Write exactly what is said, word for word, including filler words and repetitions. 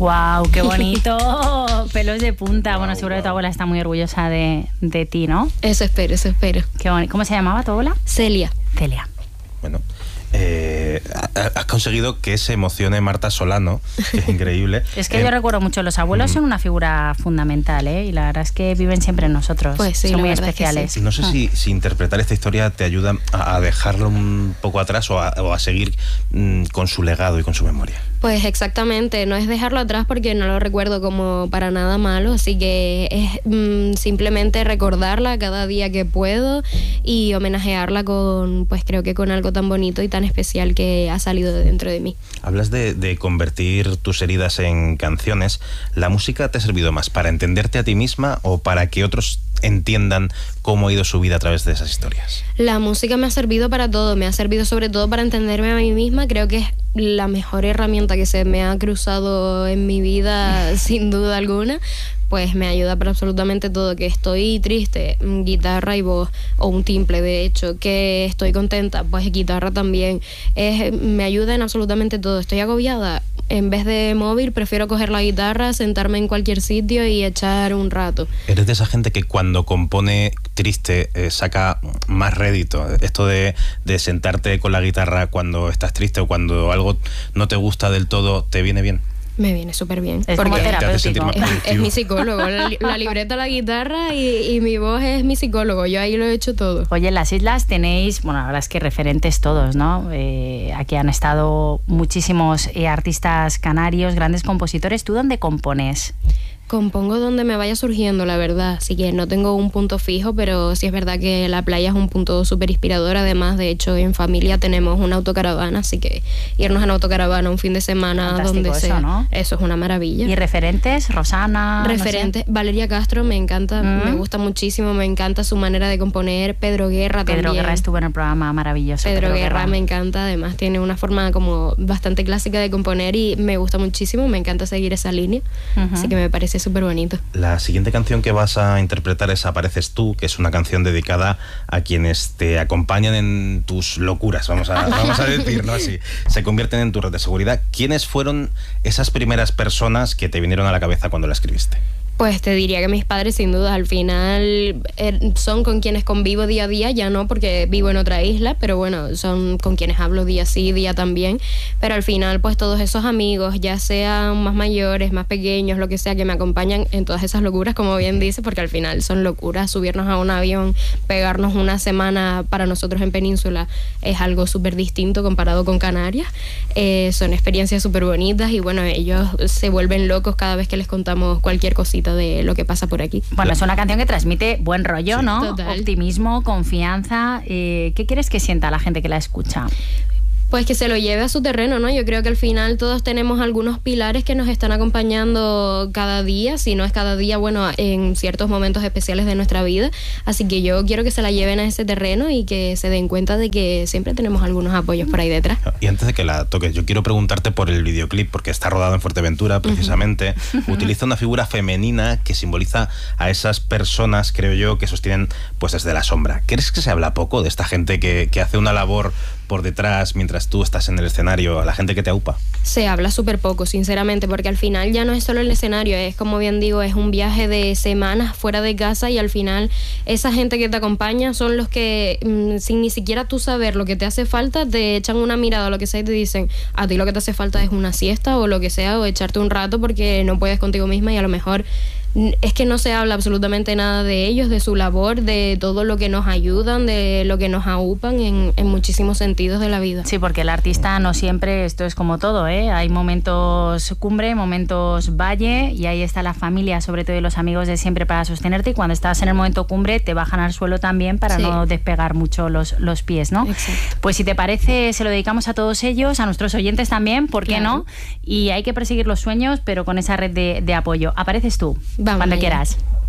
¡Guau! ¡Qué bonito! Pelos de punta. Wow, bueno, seguro wow. que tu abuela está muy orgullosa de, de ti, ¿no? Eso espero, eso espero. Qué bonito. ¿Cómo se llamaba tu abuela? Celia. Celia. Bueno, eh, has conseguido que se emocione Marta Solano, que es increíble. Es que eh, yo recuerdo mucho, los abuelos mm. son una figura fundamental, ¿eh? Y la verdad es que viven siempre en nosotros. Pues sí, son muy verdad especiales. sí. No sé ah. si, si interpretar esta historia te ayuda a, a dejarlo un poco atrás o a, o a seguir mm, con su legado y con su memoria. Pues exactamente, no es dejarlo atrás porque no lo recuerdo como para nada malo, así que es mm, simplemente recordarla cada día que puedo y homenajearla con, pues creo que con algo tan bonito y tan especial que ha salido de dentro de mí. Hablas de, de convertir tus heridas en canciones. ¿La música te ha servido más para entenderte a ti misma o para que otros entiendan cómo ha ido su vida a través de esas historias? La música me ha servido para todo, me ha servido sobre todo para entenderme a mí misma. Creo que es la mejor herramienta que se me ha cruzado en mi vida, sin duda alguna. Pues me ayuda para absolutamente todo. Que estoy triste, guitarra y voz, o un timple de hecho. Que estoy contenta, pues guitarra también. Es, me ayuda en absolutamente todo. Estoy agobiada, en vez de móvil prefiero coger la guitarra, sentarme en cualquier sitio y echar un rato. ¿Eres de esa gente que cuando compone triste eh, saca más rédito? Esto de, de sentarte con la guitarra cuando estás triste o cuando algo no te gusta del todo, ¿te viene bien? Me viene súper bien. Es como terapéutico. Es, es mi psicólogo. La, la libreta, la guitarra y, y mi voz es mi psicólogo. Yo ahí lo he hecho todo. Oye, en las islas tenéis, bueno, la verdad es que referentes todos, ¿no? Eh, aquí han estado muchísimos eh, artistas canarios, grandes compositores. ¿Tú dónde compones? Compongo donde me vaya surgiendo, la verdad. Así que no tengo un punto fijo, pero sí es verdad que la playa es un punto súper inspirador. Además, de hecho, en familia tenemos una autocaravana, así que irnos en autocaravana un fin de semana fantástico donde eso, sea, ¿no? Eso es una maravilla. ¿Y referentes? Rosana. Referentes, no sé. Valeria Castro, me encanta, mm. me gusta muchísimo, me encanta su manera de componer. Pedro Guerra Pedro también. Guerra estuvo en el programa maravilloso. Pedro, Pedro Guerra, Guerra me encanta, además tiene una forma como bastante clásica de componer y me gusta muchísimo, me encanta seguir esa línea, uh-huh. así que me parece súper bonito. La siguiente canción que vas a interpretar es Apareces tú, que es una canción dedicada a quienes te acompañan en tus locuras, vamos a, vamos a decirlo así. Se convierten en tu red de seguridad. ¿Quiénes fueron esas primeras personas que te vinieron a la cabeza cuando la escribiste? Pues te diría que mis padres, sin duda, al final eh, son con quienes convivo día a día, ya no porque vivo en otra isla, pero bueno, son con quienes hablo día sí, día también, pero al final pues todos esos amigos, ya sean más mayores, más pequeños, lo que sea, que me acompañan en todas esas locuras, como bien dice, porque al final son locuras, subirnos a un avión, pegarnos una semana para nosotros en Península es algo súper distinto comparado con Canarias, eh, son experiencias súper bonitas y bueno, ellos se vuelven locos cada vez que les contamos cualquier cosita de lo que pasa por aquí. Bueno, es una canción que transmite buen rollo, sí, ¿no? Total. Optimismo, confianza. Eh, ¿Qué quieres que sienta la gente que la escucha? Pues que se lo lleve a su terreno, ¿no? Yo creo que al final todos tenemos algunos pilares que nos están acompañando cada día, si no es cada día, bueno, en ciertos momentos especiales de nuestra vida. Así que yo quiero que se la lleven a ese terreno y que se den cuenta de que siempre tenemos algunos apoyos por ahí detrás. Y antes de que la toques, yo quiero preguntarte por el videoclip, porque está rodado en Fuerteventura, precisamente. Uh-huh. Utiliza una figura femenina que simboliza a esas personas, creo yo, que sostienen pues desde la sombra. ¿Crees que se habla poco de esta gente que, que hace una labor por detrás mientras tú estás en el escenario, a la gente que te aupa? Se habla súper poco, sinceramente, porque al final ya no es solo el escenario, es como bien digo, es un viaje de semanas fuera de casa y al final esa gente que te acompaña son los que mmm, sin ni siquiera tú saber lo que te hace falta, te echan una mirada o lo que sea y te dicen, a ti lo que te hace falta es una siesta o lo que sea, o echarte un rato porque no puedes contigo misma y a lo mejor es que no se habla absolutamente nada de ellos, de su labor, de todo lo que nos ayudan, de lo que nos aupan en, en muchísimos sentidos de la vida. Sí, porque el artista no siempre, esto es como todo, ¿eh? Hay momentos cumbre, momentos valle y ahí está la familia, sobre todo y los amigos de siempre para sostenerte y cuando estás en el momento cumbre te bajan al suelo también para sí. no despegar mucho los, los pies, ¿no? Exacto. Pues si te parece, se lo dedicamos a todos ellos, a nuestros oyentes también, ¿por qué claro. no? Y hay que perseguir los sueños, pero con esa red de, de apoyo. Apareces tú. Vamos cuando allá. quieras.